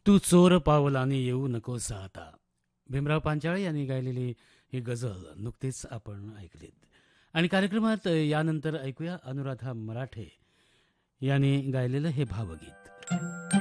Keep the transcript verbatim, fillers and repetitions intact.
तू चोर पावलाने येऊ नकोस आता. भीमराव पांचाळे यांनी गायलेली ही गझल नुकतीच आपण ऐकलीत. आणि कार्यक्रमात यानंतर ऐकूया अनुराधा मराठे यांनी गायलेलं हे भावगीत.